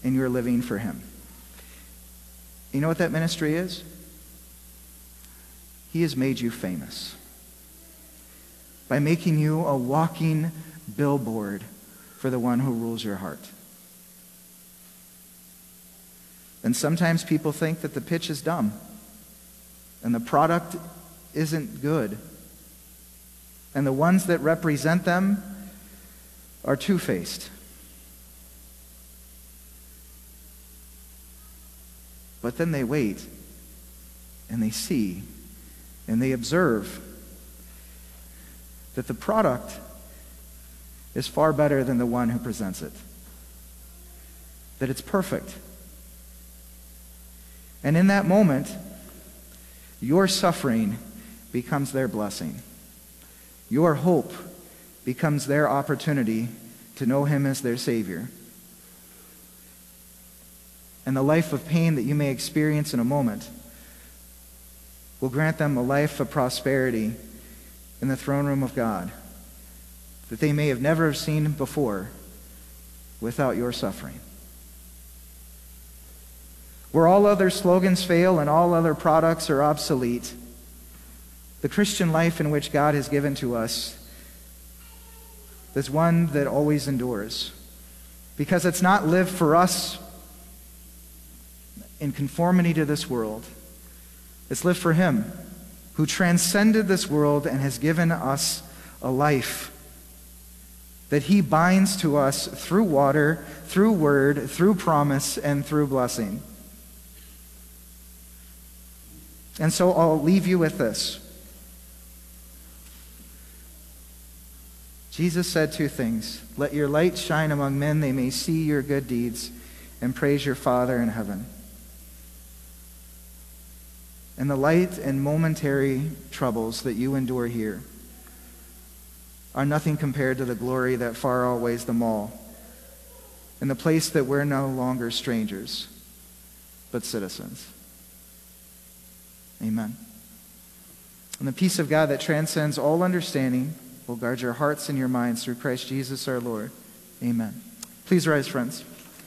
and you're living for him. You know what that ministry is? He has made you famous by making you a walking billboard for the one who rules your heart. And sometimes people think that the pitch is dumb and the product isn't good. And the ones that represent them are two-faced. But then they wait and they see and they observe that the product is far better than the one who presents it. That it's perfect. And in that moment, your suffering becomes their blessing. Your hope becomes their opportunity to know him as their Savior. And the life of pain that you may experience in a moment will grant them a life of prosperity in the throne room of God that they may have never seen before without your suffering. Where all other slogans fail and all other products are obsolete, the Christian life in which God has given to us is one that always endures. Because it's not lived for us in conformity to this world. It's lived for him who transcended this world and has given us a life that he binds to us through water, through word, through promise, and through blessing. And so I'll leave you with this. Jesus said two things. Let your light shine among men, they may see your good deeds and praise your Father in heaven. And the light and momentary troubles that you endure here are nothing compared to the glory that far outweighs them all, in the place that we're no longer strangers, but citizens. Amen. And the peace of God that transcends all understanding will guard your hearts and your minds through Christ Jesus our Lord. Amen. Please rise, friends.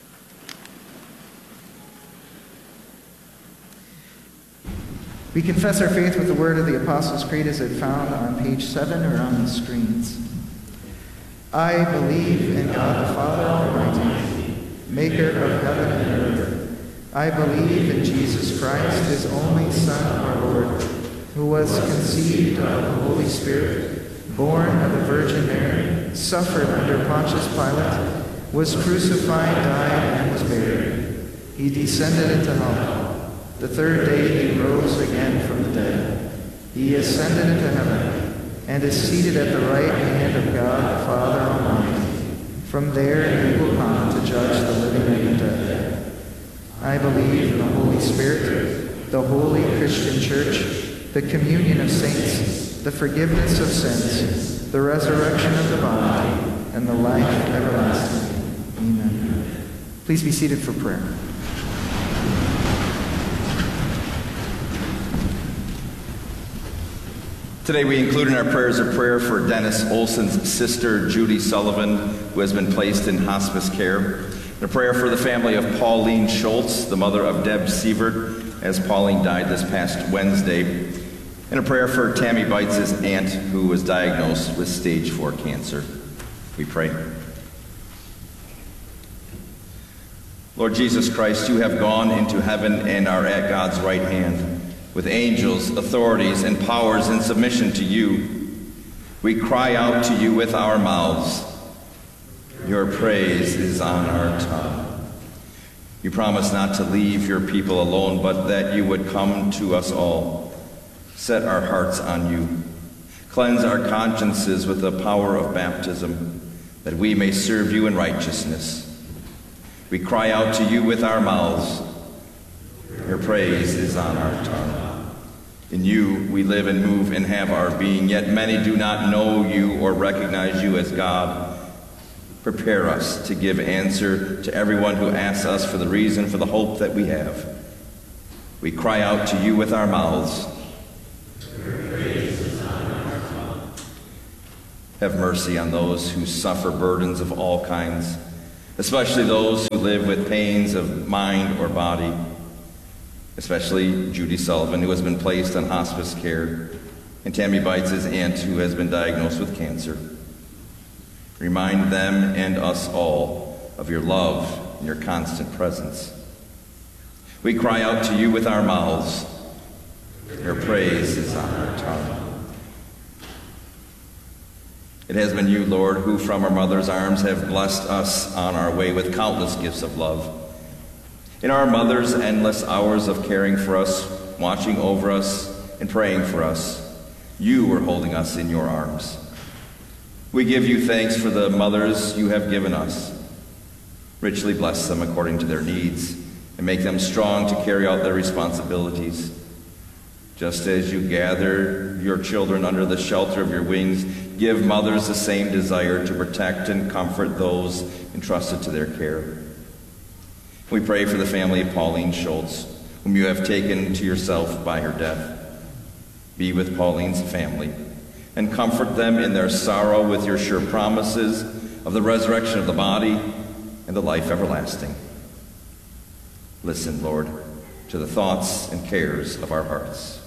We confess our faith with the word of the Apostles' Creed as it found on page 7 or on the screens. I believe in God the Father Almighty, maker of heaven and earth. I believe in Jesus Christ, his only Son, our Lord, who was conceived of the Holy Spirit, born of the Virgin Mary, suffered under Pontius Pilate, was crucified, died, and was buried. He descended into hell. The third day he rose again from the dead. He ascended into heaven and is seated at the right hand of God the Father Almighty. From there he will come to judge the living and the dead. I believe in the Holy Spirit, the holy Christian church, the communion of saints, the forgiveness of sins, the resurrection of the body, and the life everlasting. Amen. Please be seated for prayer. Today we include in our prayers a prayer for Dennis Olson's sister, Judy Sullivan, who has been placed in hospice care. And a prayer for the family of Pauline Schultz, the mother of Deb Sievert, as Pauline died this past Wednesday. And a prayer for Tammy Bites' aunt, who was diagnosed with stage 4 cancer. We pray. Lord Jesus Christ, you have gone into heaven and are at God's right hand, with angels, authorities, and powers in submission to you. We cry out to you with our mouths. Your praise is on our tongue. You promise not to leave your people alone, but that you would come to us all. Set our hearts on you. Cleanse our consciences with the power of baptism, that we may serve you in righteousness. We cry out to you with our mouths. Your praise is on our tongue. In you we live and move and have our being, yet many do not know you or recognize you as God. Prepare us to give answer to everyone who asks us for the reason for the hope that we have. We cry out to you with our mouths. Your praise is on our tongue. Have mercy on those who suffer burdens of all kinds. especially those who live with pains of mind or body, especially Judy Sullivan, who has been placed on hospice care, and Tammy Bites' aunt, who has been diagnosed with cancer. Remind them and us all of your love and your constant presence. We cry out to you with our mouths. Your praise is on our tongue. It has been you, Lord, who from our mother's arms have blessed us on our way with countless gifts of love. In our mother's endless hours of caring for us, watching over us, and praying for us, you were holding us in your arms. We give you thanks for the mothers you have given us. Richly bless them according to their needs and make them strong to carry out their responsibilities. Just as you gather your children under the shelter of your wings, give mothers the same desire to protect and comfort those entrusted to their care. We pray for the family of Pauline Schultz, whom you have taken to yourself by her death. Be with Pauline's family and comfort them in their sorrow with your sure promises of the resurrection of the body and the life everlasting. Listen, Lord, to the thoughts and cares of our hearts.